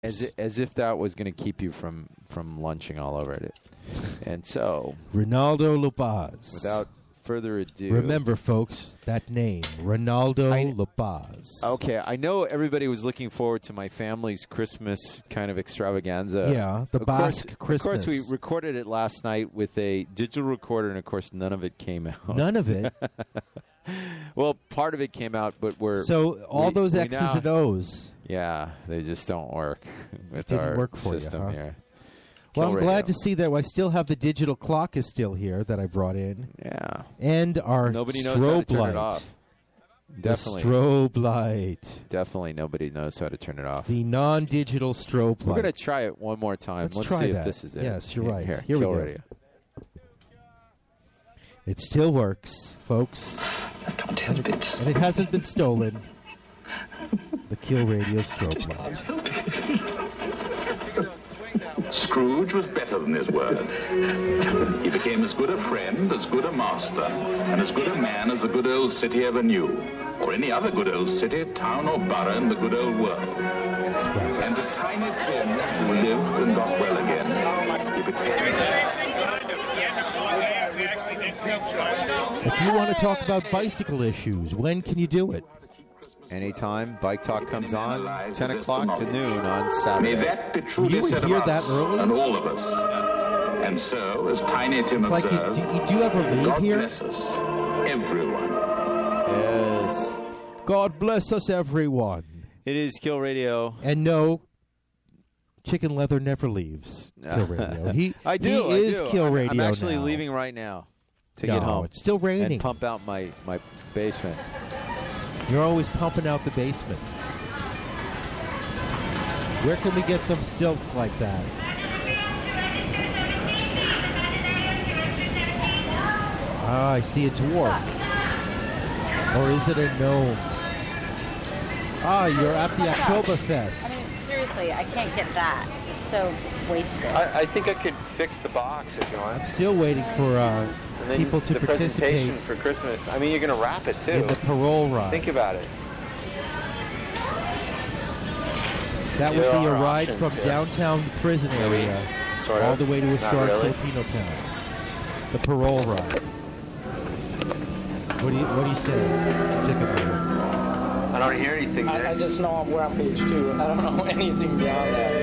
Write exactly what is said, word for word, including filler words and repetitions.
As if, as if that was going to keep you from, from lunching all over it. And so, Ronaldo Lopez. Without further ado, remember, folks, that name, Ronaldo I, Lopez. Okay, I know everybody was looking forward to my family's Christmas kind of extravaganza. Yeah, the of Basque course, Christmas. Of course, we recorded it last night with a digital recorder, and of course, none of it came out. None of it. Well, part of it came out, but we're so all we, those we X's now, and O's. Yeah, they just don't work with didn't our work for system you, huh? here. Well, Kill I'm radio. glad to see that I still have the digital clock is still here that I brought in. Yeah, and our nobody strobe knows how to turn light. it off. Definitely, the strobe light. Definitely, nobody knows how to turn it off. The non-digital strobe light. We're gonna try it one more time. Let's, Let's try see that. if this is it. Yes, you're here, right. Here, here we Kill go. Radio. It still works, folks. And, and it hasn't been stolen. The Kill Radio strobe light. Scrooge was better than his word. He became as good a friend, as good a master, and as good a man as the good old city ever knew, or any other good old city, town, or borough in the good old world. And to Tiny Tim, who lived and got well again, he became... If you want to talk about bicycle issues, when can you do it? Anytime Bike Talk comes on, ten o'clock to noon on Saturday. May that be true You would hear that early? And all of us. And so, as Tiny Tim it's observed, like you, do, you, do you ever leave God here? bless us, everyone. Yes. God bless us, everyone. It is Kill Radio. And no, Chicken Leather never leaves Kill Radio. He, I do. He I is do. Kill I'm, Radio I'm actually now. leaving right now to no, get home. It's still raining. And pump out my, my basement. You're always pumping out the basement. Where can we get some stilts like that? Ah, I see a dwarf. Or is it a gnome? Ah, you're at the Oktoberfest. I mean, seriously, I can't get that. It's so wasted. I, I think I could fix the box if you want. I'm still waiting for uh, And then people to the participate presentation for Christmas. I mean, you're going to wrap it too. in the parole ride. Think about it. That would There be a are ride options, from yeah. downtown prison Maybe, area sort all of. the way to Not historic really. Filipino town. The parole ride. What do you What do you say, Chicken Leather? I don't hear anything there. I, I just know we're on page two. I don't know anything beyond that.